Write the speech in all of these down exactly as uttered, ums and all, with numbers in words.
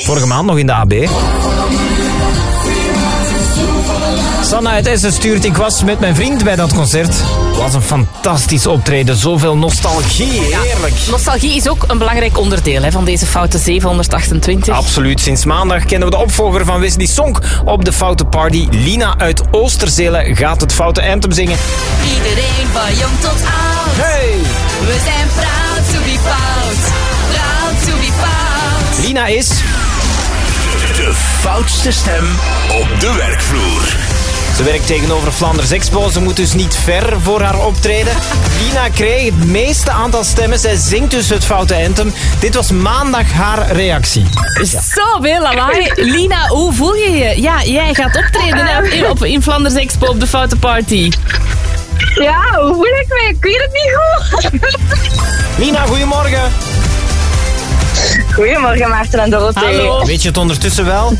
Vorige maand nog in de A B. Sanna uit Essen stuurt: ik was met mijn vriend bij dat concert. Het was een fantastisch optreden. Zoveel nostalgie. Heerlijk. Ja, nostalgie is ook een belangrijk onderdeel hè, van deze Foute zevenhonderdachtentwintig. Absoluut. Sinds maandag kennen we de opvolger van Wesley Sonk op de Foute Party. Lina uit Oosterzele gaat het Foute Anthem zingen. Iedereen van jong tot oud. Hey! We zijn proud to be fout. Proud to be fout. Lina is... de foutste stem op de werkvloer. Ze werkt tegenover Flanders Expo. Ze moet dus niet ver voor haar optreden. Lina kreeg het meeste aantal stemmen. Zij zingt dus het Foute Anthem. Dit was maandag haar reactie. Ja. Zoveel lawaai. Lina, hoe voel je je? Ja, jij gaat optreden hè, in, op, in Flanders Expo op de Foute Party. Ja, hoe voel ik me? Ik weet het niet goed. Lina, goedemorgen. Goedemorgen Maarten en Dorothee. Hallo. Weet je het ondertussen wel?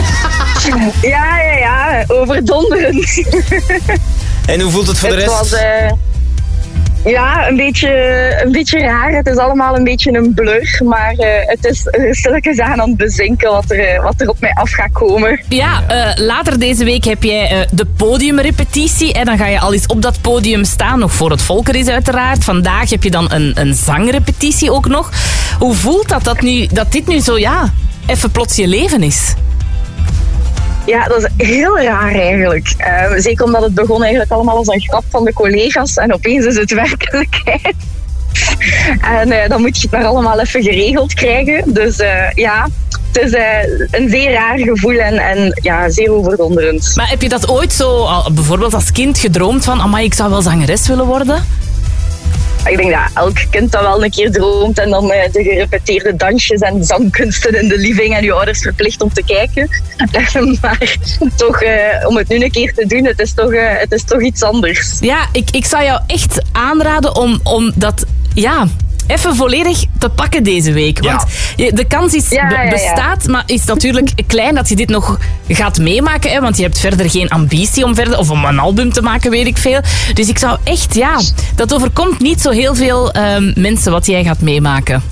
Ja, ja, ja. Overdonderend. En hoe voelt het voor de Het rest? was... Uh... Ja, een beetje, een beetje raar. Het is allemaal een beetje een blur. Maar uh, het is stilletjes aan aan het bezinken wat er, uh, wat er op mij af gaat komen. Ja, uh, later deze week heb jij uh, de podiumrepetitie. En dan ga je al eens op dat podium staan. Nog voor het volker is uiteraard. Vandaag heb je dan een, een zangrepetitie ook nog. Hoe voelt dat, dat, nu, dat dit nu zo, ja, even plots je leven is? Ja, dat is heel raar eigenlijk. Uh, zeker omdat het begon eigenlijk allemaal als een grap van de collega's en opeens is het werkelijkheid. En uh, dan moet je het maar allemaal even geregeld krijgen. Dus uh, ja, het is uh, een zeer raar gevoel en, en ja, zeer overdonderend. Maar heb je dat ooit zo, al, bijvoorbeeld als kind, gedroomd van, amai, ik zou wel zangeres willen worden? Ik denk dat elk kind dat wel een keer droomt en dan uh, de gerepeteerde dansjes en zangkunsten in de living en je ouders verplicht om te kijken. Maar toch, uh, om het nu een keer te doen, het is toch, uh, het is toch iets anders. Ja, ik, ik zou jou echt aanraden om, om dat, ja, even volledig te pakken deze week. Want ja. de kans is, ja, ja, ja. bestaat, maar is natuurlijk klein dat je dit nog gaat meemaken. Hè, want je hebt verder geen ambitie om verder, of om een album te maken, weet ik veel. Dus ik zou echt, ja, dat overkomt niet zo heel veel um, mensen wat jij gaat meemaken.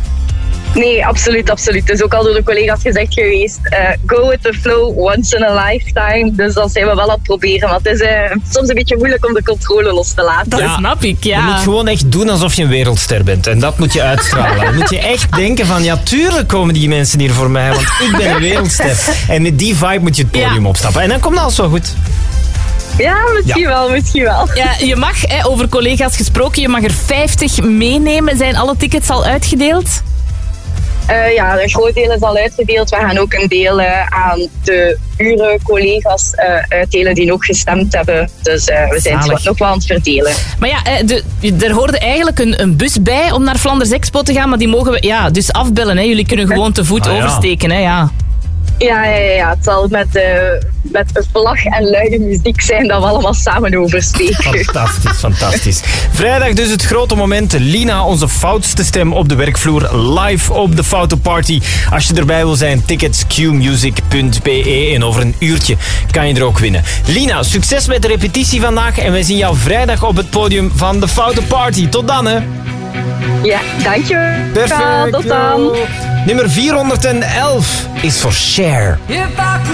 Nee, absoluut, absoluut. Het is ook al door de collega's gezegd geweest. Uh, go with the flow, once in a lifetime. Dus dat zijn we wel aan het proberen. Maar het is uh, soms een beetje moeilijk om de controle los te laten. Dat ja. snap ik, ja. Je moet gewoon echt doen alsof je een wereldster bent. En dat moet je uitstralen. Dan moet je echt denken van, ja, tuurlijk komen die mensen hier voor mij. Want ik ben een wereldster. En met die vibe moet je het podium ja. opstappen. En dan komt alles wel goed. Ja, misschien ja. wel, misschien wel. Ja, je mag, hè, over collega's gesproken, je mag er vijftig meenemen. Zijn alle tickets al uitgedeeld? Uh, ja, een groot deel is al uitgedeeld. We gaan ook een deel uh, aan de uren collega's uh, uitdelen die nog gestemd hebben. Dus uh, we zijn het nog wel aan het verdelen. Maar ja, de, er hoorde eigenlijk een, een bus bij om naar Flanders Expo te gaan, maar die mogen we ja, dus afbellen. Hè. Jullie kunnen gewoon te voet ah, ja. oversteken. Hè, ja. Ja, ja, ja, het zal met, uh, met een vlag en luide muziek zijn dat we allemaal samen oversteken. Fantastisch, fantastisch. Vrijdag dus het grote moment. Lina, onze foutste stem op de werkvloer, live op de Foute Party. Als je erbij wil zijn, tickets q music punt b e. En over een uurtje kan je er ook winnen. Lina, succes met de repetitie vandaag. En wij zien jou vrijdag op het podium van de Foute Party. Tot dan, hè. Ja, dankjewel. Perfect. Tot dan. Nummer vierhonderdelf is voor Cher.